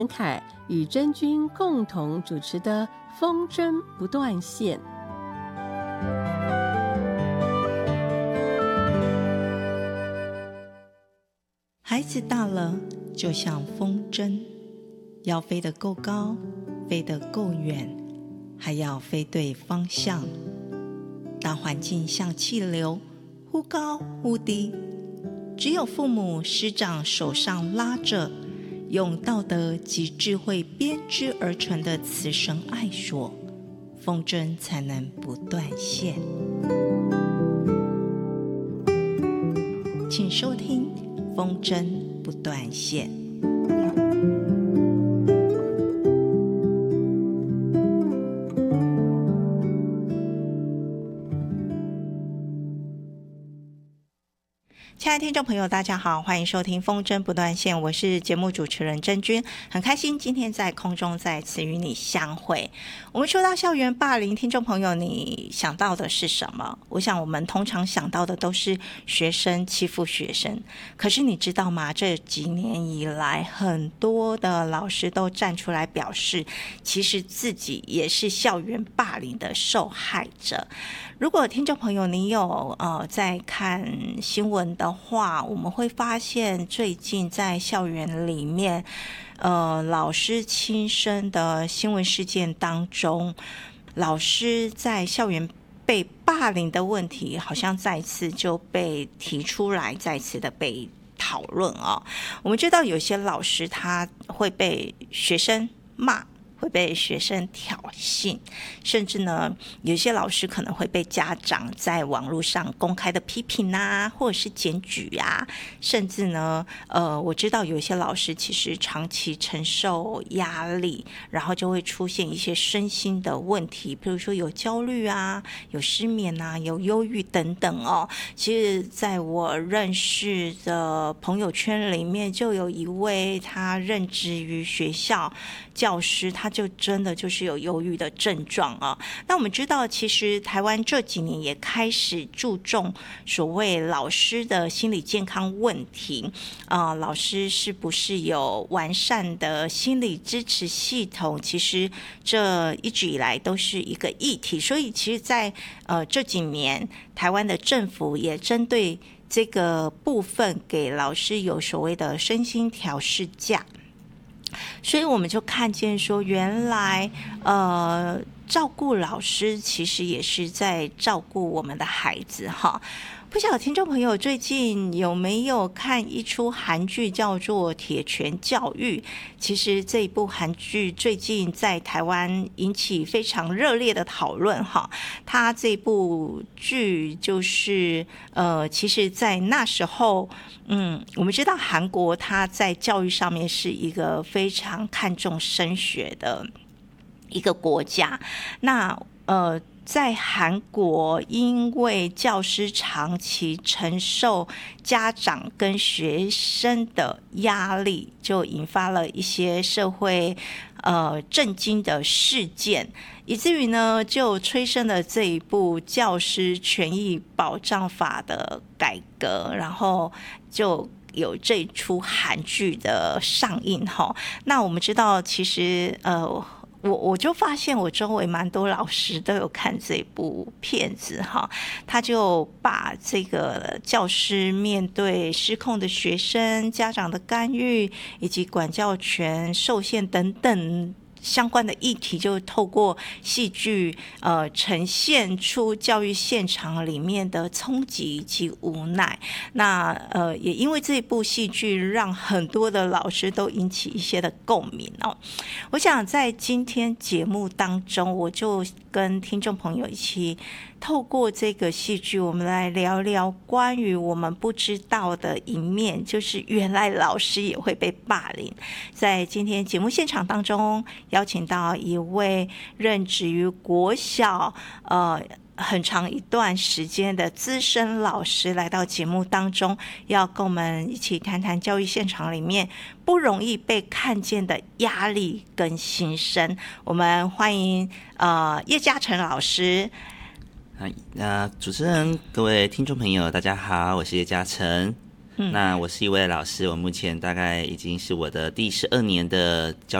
陈凯与真君共同主持的风筝不断线。 孩子大了，就像风筝，要飞得够高，飞得够远，还要飞对方向。大环境像气流，忽高忽低，只有父母师长手上拉着用道德及智慧编织而成的慈绳爱索，风筝才能不断线。请收听风筝不断线。亲爱的听众朋友，大家好，欢迎收听风筝不断线，我是节目主持人真君，很开心今天在空中再次与你相会。我们说到校园霸凌，听众朋友你想到的是什么？我想我们通常想到的都是学生欺负学生，可是你知道吗？这几年以来，很多的老师都站出来表示，其实自己也是校园霸凌的受害者。如果听众朋友你有在看新闻的话，我们会发现最近在校园里面老师亲身的新闻事件当中，老师在校园被霸凌的问题好像再次就被提出来，再次的被讨论哦。我们知道有些老师他会被学生骂，会被学生挑衅，甚至呢，有些老师可能会被家长在网络上公开的批评啊，或者是检举啊，甚至呢，我知道有些老师其实长期承受压力，然后就会出现一些身心的问题，比如说有焦虑啊，有失眠啊，有忧郁等等哦。其实，在我认识的朋友圈里面，就有一位他任职于学校教师，他就真的就是有忧郁的症状啊。那我们知道，其实台湾这几年也开始注重所谓老师的心理健康问题，老师是不是有完善的心理支持系统？其实这一直以来都是一个议题。所以，其实在这几年，台湾的政府也针对这个部分，给老师有所谓的身心调适假。所以我们就看见说，原来照顾老师其实也是在照顾我们的孩子哈。不晓得听众朋友最近有没有看一出韩剧叫做《铁拳教育》？其实这一部韩剧最近在台湾引起非常热烈的讨论哈。它这部剧就是其实在那时候我们知道韩国它在教育上面是一个非常看重升学的一个国家。那在韩国，因为教师长期承受家长跟学生的压力，就引发了一些社会震惊的事件，以至于呢就催生了这一部教师权益保障法的改革，然后就有这一出韩剧的上映哈。那我们知道，其实我就发现我周围蛮多老师都有看这部片子哈，他就把这个教师面对失控的学生、家长的干预以及管教权受限等等相关的议题，就透过戏剧呈现出教育现场里面的冲击以及无奈。那也因为这部戏剧让很多的老师都引起一些的共鸣哦。我想在今天节目当中，我就跟听众朋友一起透过这个戏剧，我们来聊聊关于我们不知道的一面，就是原来老师也会被霸凌。在今天节目现场当中，邀请到一位任职于国小很长一段时间的资深老师来到节目当中，要跟我们一起谈谈教育现场里面不容易被看见的压力跟心声。我们欢迎叶嘉诚老师。 主持人，各位听众朋友，大家好，我是叶嘉诚。 那我是一位老师，我目前大概已经是我的第12年的教